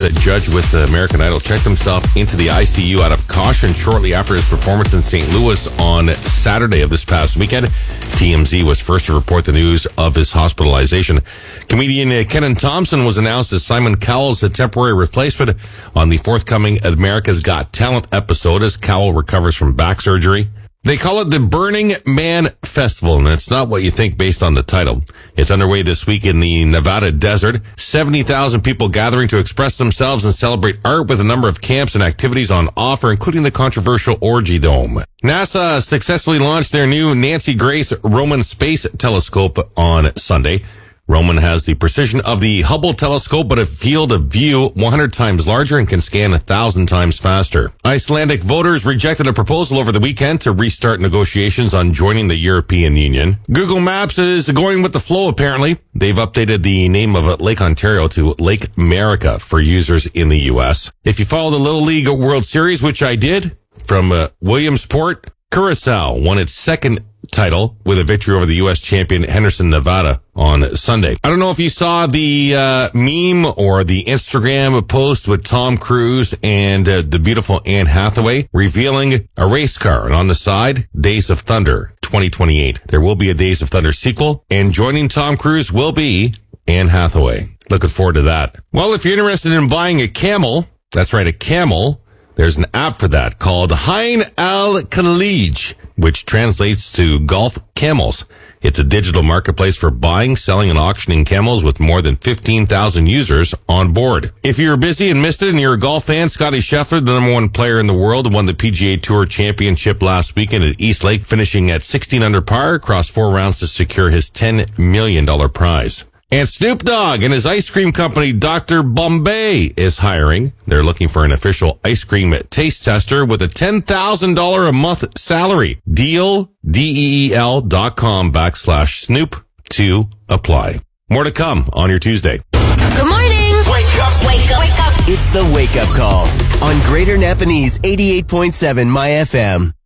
judge with American Idol checked himself into the ICU out of caution shortly after his performance in St. Louis on Saturday of this past weekend. TMZ was first to report the news of his hospitalization. Comedian Kenan Thompson was announced as Simon Cowell's temporary replacement on the forthcoming America's Got Talent episode as Cowell recovers from back surgery. They call it the Burning Man Festival, and it's not what you think based on the title. It's underway this week in the Nevada desert. 70,000 people gathering to express themselves and celebrate art with a number of camps and activities on offer, including the controversial Orgy Dome. NASA successfully launched their new Nancy Grace Roman Space Telescope on Sunday. Roman has the precision of the Hubble telescope, but a field of view 100 times larger and can scan 1,000 times faster. Icelandic voters rejected a proposal over the weekend to restart negotiations on joining the European Union. Google Maps is going with the flow, apparently. They've updated the name of Lake Ontario to Lake America for users in the U.S. If you follow the Little League World Series, which I did, from Williamsport, Curacao won its second title with a victory over the U.S. champion Henderson, Nevada on Sunday. I don't know if you saw the meme or the Instagram post with Tom Cruise and the beautiful Anne Hathaway revealing a race car, and on the side, Days of Thunder 2028. There will be a Days of Thunder sequel, and joining Tom Cruise will be Anne Hathaway. Looking forward to that. Well, if you're interested in buying a camel, that's right, a camel, there's an app for that called Hain Al Khalij, which translates to Golf Camels. It's a digital marketplace for buying, selling, and auctioning camels with more than 15,000 users on board. If you're busy and missed it and you're a golf fan, Scottie Scheffler, the number one player in the world, won the PGA Tour Championship last weekend at East Lake, finishing at 16 under par across 4 rounds to secure his $10 million prize. And Snoop Dogg and his ice cream company, Dr. Bombay, is hiring. They're looking for an official ice cream taste tester with a $10,000 a month salary. DEEL.com/Snoop to apply. More to come on your Tuesday. Good morning. Wake up. Wake up. Wake up. It's the Wake Up Call on Greater Napanese 88.7 My FM.